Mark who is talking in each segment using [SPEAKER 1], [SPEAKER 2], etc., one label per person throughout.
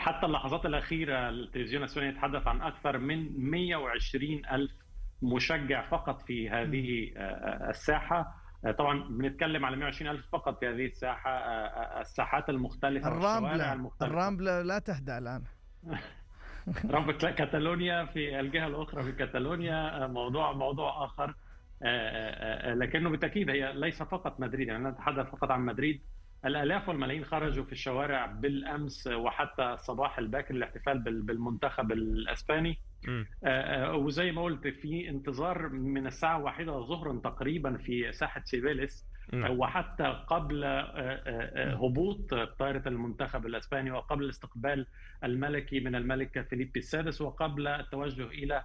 [SPEAKER 1] حتى اللحظات الأخيرة التلفزيون الإسباني يتحدث عن أكثر من 120 ألف مشجع فقط في هذه الساحة. طبعا بنتكلم على 120 ألف فقط في هذه الساحة. الساحات المختلفة والشوارع المختلفة.
[SPEAKER 2] الرامبلة لا تهدأ الآن.
[SPEAKER 1] رامبلة كاتالونيا في الجهة الأخرى في كاتالونيا موضوع آخر. لكنه بالتأكيد هي ليس فقط مدريد، يعني لا نتحدث فقط عن مدريد. الآلاف والملايين خرجوا في الشوارع بالأمس وحتى الصباح الباكر للاحتفال بالمنتخب الإسباني. وزي ما قلت في انتظار من الساعة 1 ظهرا تقريبا في ساحة سيبيليس، وحتى قبل هبوط طائرة المنتخب الإسباني وقبل الاستقبال الملكي من الملك فيليبي السادس وقبل التوجه إلى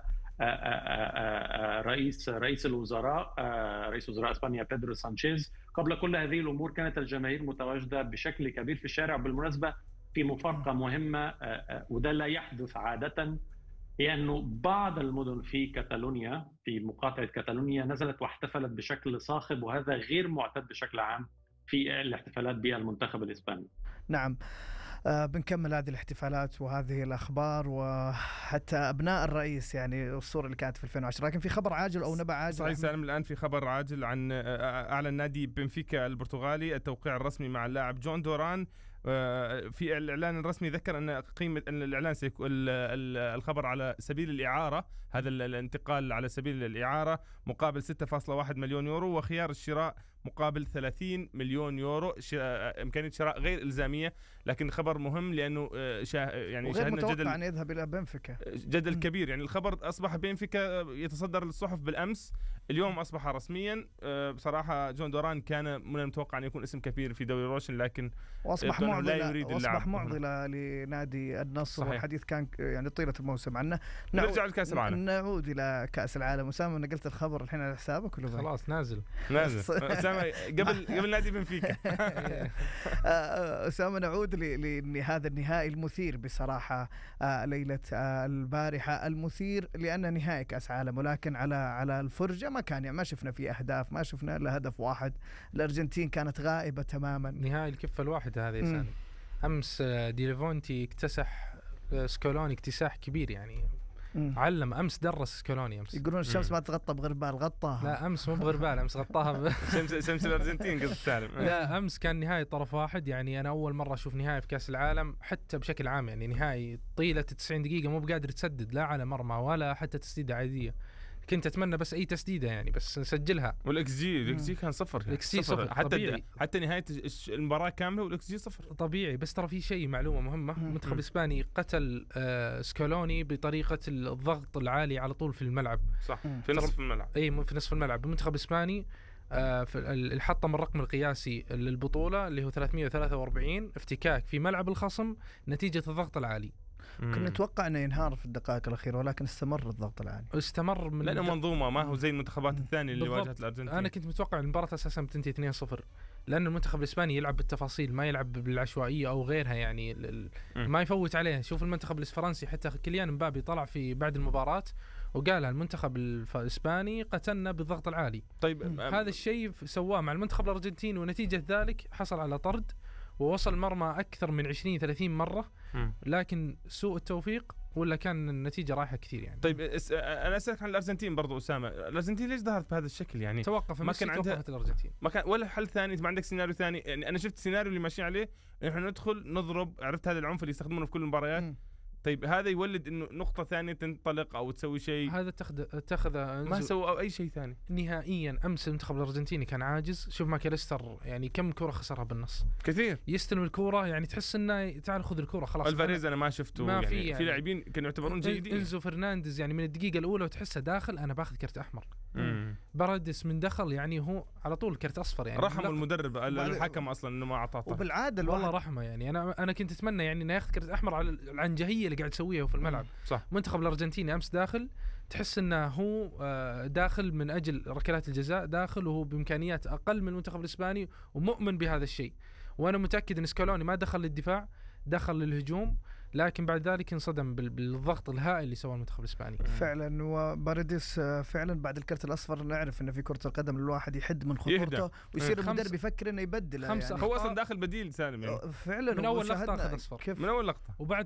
[SPEAKER 1] رئيس وزراء إسبانيا بيدرو سانشيز. قبل كل هذه الأمور كانت الجماهير متواجدة بشكل كبير في الشارع. بالمناسبة في مفارقة مهمة وده لا يحدث عادة، هي أنه بعض المدن في كاتالونيا في مقاطعة كاتالونيا نزلت واحتفلت بشكل صاخب، وهذا غير معتاد بشكل عام في الاحتفالات بالمنتخب الإسباني.
[SPEAKER 2] نعم. بنكمل هذه الاحتفالات وهذه الأخبار وحتى أبناء الرئيس، يعني الصورة اللي كانت في 2010. لكن في خبر عاجل أو نبأ عاجل
[SPEAKER 3] صحيح سالم، الآن في خبر عاجل عن أعلن نادي بنفيكا البرتغالي التوقيع الرسمي مع اللاعب جون دوران. في الإعلان الرسمي ذكر أن قيمة الإعلان سيكون الخبر على سبيل الإعارة، هذا الانتقال على سبيل الإعارة مقابل 6.1 مليون يورو، وخيار الشراء مقابل 30 مليون يورو. إمكانية شراء غير إلزامية، لكن خبر مهم لأنه يعني
[SPEAKER 2] وغير متوقع أن يذهب إلى بنفيكا.
[SPEAKER 3] جدل كبير، يعني الخبر أصبح بنفيكا يتصدر الصحف بالأمس، اليوم أصبح رسميا. بصراحة جون دوران كان من المتوقع أن يكون اسم كبير في دوري روشن، لكن
[SPEAKER 2] وأصبح معضلة لنادي النصر. صحيح. والحديث كان يعني طيلة الموسم عنه.
[SPEAKER 3] نرجع لكأس العالم،
[SPEAKER 2] نعود إلى كأس العالم. أسامة أنا قلت الخبر الحين على حسابك ولا
[SPEAKER 4] خلاص نازل
[SPEAKER 3] أسامة قبل نادي بنفيكا.
[SPEAKER 2] أسامة نعود لهذا النهائي المثير بصراحة. ليلة البارحة المثير لأنه نهائي كأس عالم، ولكن على الفرجة ما كان، يعني ما شفنا فيه أهداف، ما شفنا إلا هدف واحد. الأرجنتين كانت غائبة تماما.
[SPEAKER 4] نهائي الكفة الواحدة هذا يسان. أمس دي ليفونتي اكتسح سكولوني اكتساح كبير، يعني علم أمس درس سكولوني أمس.
[SPEAKER 2] يقولون الشمس ما تغطى بغربال، غطاها.
[SPEAKER 4] لا أمس مو بغربال، أمس غطاها
[SPEAKER 3] شمس الأرجنتين قصد سالم.
[SPEAKER 4] لا أمس كان نهائي طرف واحد، يعني أنا أول مرة أشوف نهائي في كأس العالم حتى بشكل عام، يعني نهائي طيلة 90 دقيقة مو بقادر تسدد لا على مرمى ولا حتى تسديدة عادية. كنت أتمنى بس أي تسديدة يعني بس نسجلها.
[SPEAKER 3] والإكس جي كان صفر.
[SPEAKER 4] الإكس جي صفر
[SPEAKER 3] حتى نهاية المباراة كاملة والإكس جي صفر
[SPEAKER 4] طبيعي. بس ترى في شيء معلومة مهمة، المنتخب الإسباني قتل سكولوني بطريقة الضغط العالي على طول في الملعب.
[SPEAKER 3] صح. في نصف الملعب.
[SPEAKER 4] أي في نصف الملعب. المنتخب الإسباني حطم الرقم القياسي للبطولة اللي هو 343 افتكاك في ملعب الخصم نتيجة الضغط العالي.
[SPEAKER 2] كنا نتوقع أنه ينهار في الدقائق الأخيرة، ولكن استمر الضغط العالي.
[SPEAKER 4] استمر من
[SPEAKER 3] لأنه منظومة، ما هو زي المنتخبات الثانية اللي واجهت الأرجنتين.
[SPEAKER 4] أنا كنت متوقع المباراة أساسا بتنتهي 2-0، لأن المنتخب الإسباني يلعب بالتفاصيل، ما يلعب بالعشوائية أو غيرها، يعني ما يفوت عليه. شوف المنتخب الفرنسي حتى كيليان مبابي طلع في بعد المباراة وقال المنتخب الإسباني قتلنا بالضغط العالي.
[SPEAKER 3] طيب
[SPEAKER 4] هذا الشيء سواه مع المنتخب الأرجنتيني، ونتيجة ذلك حصل على طرد ووصل مرمى أكثر من 20-30 مرة، لكن سوء التوفيق ولا كان النتيجة رايحة كثير يعني.
[SPEAKER 3] طيب أنا أسألك عن الأرجنتين برضو أسامة، الأرجنتين ليش ظهرت بهذا الشكل يعني؟
[SPEAKER 4] توقف
[SPEAKER 3] ما كان عندها
[SPEAKER 4] الأرجنتين،
[SPEAKER 3] ما كان ولا حل ثاني. أنت ما عندك سيناريو ثاني؟ يعني أنا شفت سيناريو اللي ماشيين عليه إحنا ندخل نضرب، عرفت هذا العنف اللي يستخدمونه في كل المباريات. طيب هذا يولد إنه نقطة ثانية تنطلق أو تسوي شيء،
[SPEAKER 4] هذا اتخذ
[SPEAKER 3] ما سووا أو أي شيء ثاني
[SPEAKER 4] نهائيا. أمس المنتخب الأرجنتيني كان عاجز. شوف ماكاليستر يعني كم كرة خسرها بالنص،
[SPEAKER 3] كثير.
[SPEAKER 4] يستلم الكرة يعني تحس إنه تعال خذ الكرة خلاص.
[SPEAKER 3] الفاريز أنا ما شفته،
[SPEAKER 4] ما
[SPEAKER 3] يعني في لاعبين كانوا يعتبرون جيدين.
[SPEAKER 4] إنزو فرنانديز يعني من الدقيقة الأولى وتحسه داخل أنا باخذ كرت أحمر. باردس من دخل يعني هو على طول كرت أصفر، يعني
[SPEAKER 3] رحموا المدرب الحكم أصلا إنه ما أعطاه.
[SPEAKER 2] وبالعادة
[SPEAKER 4] والله رحمة، يعني أنا كنت أتمنى يعني إنه ياخذ كرت أحمر على العنجهية اللي قاعد يسويها في الملعب.
[SPEAKER 3] صح.
[SPEAKER 4] منتخب الأرجنتيني أمس داخل تحس إنه هو داخل من أجل ركلات الجزاء، داخل وهو بإمكانيات أقل من المنتخب الإسباني ومؤمن بهذا الشيء. وأنا متأكد إن سكالوني ما دخل للدفاع، دخل للهجوم، لكن بعد ذلك انصدم بالضغط الهائل اللي سواه المنتخب الإسباني
[SPEAKER 2] فعلا. وبارديس فعلا بعد الكرت الأصفر نعرف إنه في كرة القدم الواحد يحد من خطورته ويصير المدرب يفكر إنه يبدل.
[SPEAKER 3] يعني هو أصلا داخل بديل سالم يعني.
[SPEAKER 2] فعلا
[SPEAKER 4] من أول لقطة أخذ أصفر،
[SPEAKER 3] من أول لقطة.
[SPEAKER 4] وبعد